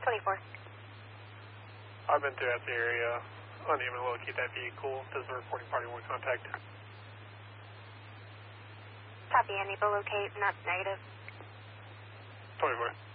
24. I've been throughout the area, unable to locate that vehicle. Does the reporting party want contact? Copy, unable to locate, and that's negative. 24.